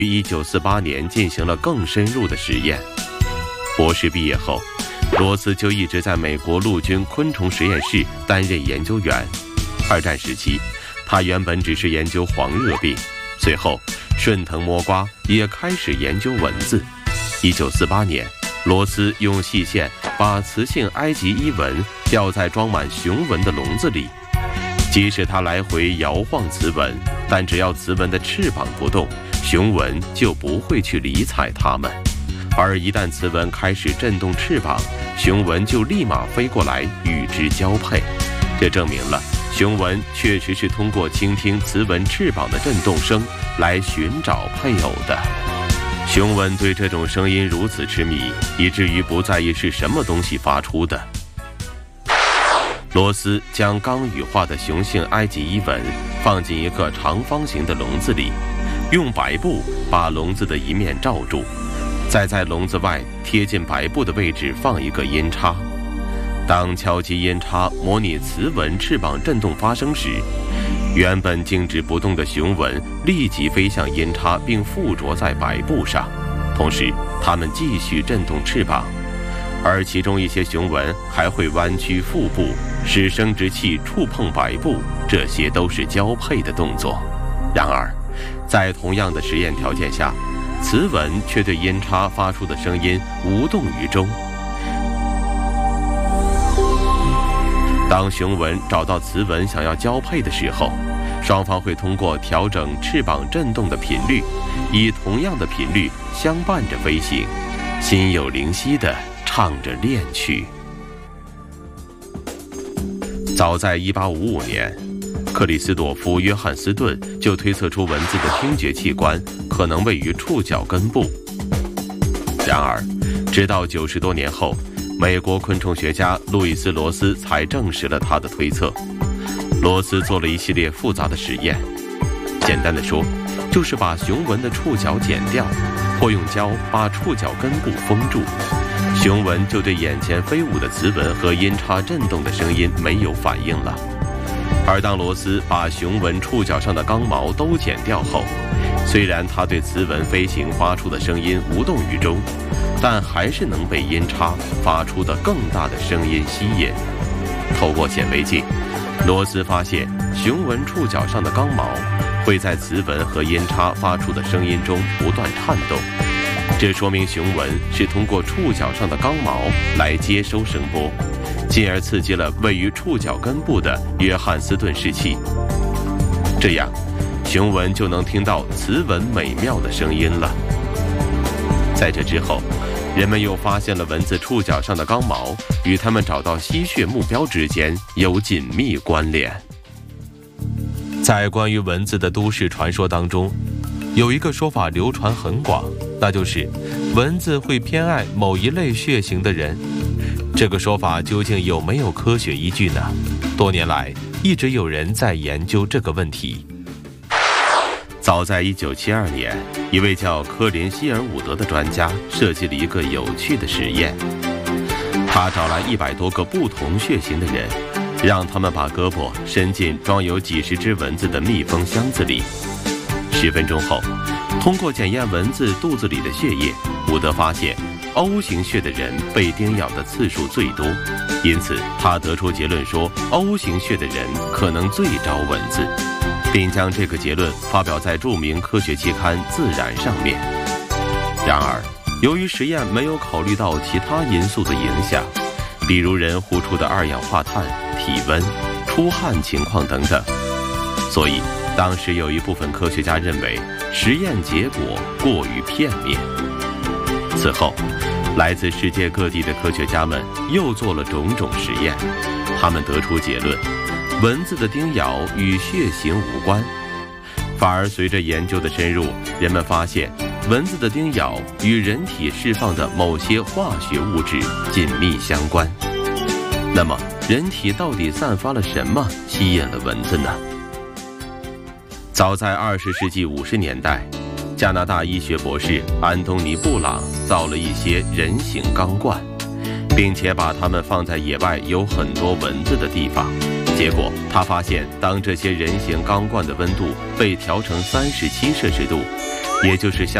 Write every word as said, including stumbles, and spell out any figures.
于一九四八年进行了更深入的实验。博士毕业后，罗斯就一直在美国陆军昆虫实验室担任研究员。二战时期，他原本只是研究黄热病，随后顺藤摸瓜，也开始研究蚊子。一九四八年，罗斯用细线把雌性埃及伊蚊吊在装满雄蚊的笼子里，即使它来回摇晃雌蚊，但只要雌蚊的翅膀不动，雄蚊就不会去理睬它们。而一旦雌蚊开始震动翅膀，雄蚊就立马飞过来与之交配。这证明了雄蚊确实是通过倾听雌蚊翅膀的震动声来寻找配偶的。雄蚊对这种声音如此痴迷，以至于不在意是什么东西发出的。罗斯将刚羽化的雄性埃及伊蚊放进一个长方形的笼子里，用白布把笼子的一面罩住，再在笼子外贴近白布的位置放一个音叉。当敲击音叉模拟雌蚊翅膀震动发生时，原本静止不动的雄蚊立即飞向音叉并附着在白布上，同时它们继续震动翅膀，而其中一些雄蚊还会弯曲腹部，使生殖器触碰白布，这些都是交配的动作。然而在同样的实验条件下，雌蚊却对音叉发出的声音无动于衷。当雄蚊找到雌蚊想要交配的时候，双方会通过调整翅膀振动的频率，以同样的频率相伴着飞行，心有灵犀地唱着恋曲。早在一八五五年，克里斯朵夫·约翰斯顿就推测出蚊子的听觉器官可能位于触角根部。然而，直到九十多年后，美国昆虫学家路易斯·罗斯才证实了他的推测。罗斯做了一系列复杂的实验，简单的说，就是把雄蚊的触角剪掉，或用胶把触角根部封住，雄蚊就对眼前飞舞的雌蚊和音叉震动的声音没有反应了。而当罗斯把雄蚊触角上的刚毛都剪掉后，虽然他对雌蚊飞行发出的声音无动于衷，但还是能被音叉发出的更大的声音吸引。透过显微镜，罗斯发现雄蚊触角上的刚毛会在雌蚊和音叉发出的声音中不断颤动，这说明雄蚊是通过触角上的刚毛来接收声波，进而刺激了位于触角根部的约翰斯顿视器，这样雄蚊就能听到雌蚊美妙的声音了。在这之后，人们又发现了蚊子触角上的刚毛与它们找到吸血目标之间有紧密关联。在关于蚊子的都市传说当中，有一个说法流传很广，那就是蚊子会偏爱某一类血型的人。这个说法究竟有没有科学依据呢？多年来一直有人在研究这个问题。早在一九七二年，一位叫科林·希尔伍德的专家设计了一个有趣的实验。他找来一百多个不同血型的人，让他们把胳膊伸进装有几十只蚊子的密封箱子里。十分钟后，通过检验蚊子肚子里的血液，伍德发现 O 型血的人被叮咬的次数最多，因此他得出结论说 O 型血的人可能最招蚊子，并将这个结论发表在著名科学期刊《自然》上面。然而，由于实验没有考虑到其他因素的影响，比如人呼出的二氧化碳、体温、出汗情况等等，所以当时有一部分科学家认为实验结果过于片面。此后，来自世界各地的科学家们又做了种种实验，他们得出结论，蚊子的叮咬与血型无关，反而随着研究的深入，人们发现蚊子的叮咬与人体释放的某些化学物质紧密相关。那么，人体到底散发了什么吸引了蚊子呢？早在二十世纪五十年代，加拿大医学博士安东尼·布朗造了一些人形钢罐，并且把它们放在野外有很多蚊子的地方。结果他发现，当这些人形钢罐的温度被调成三十七摄氏度， 也就是相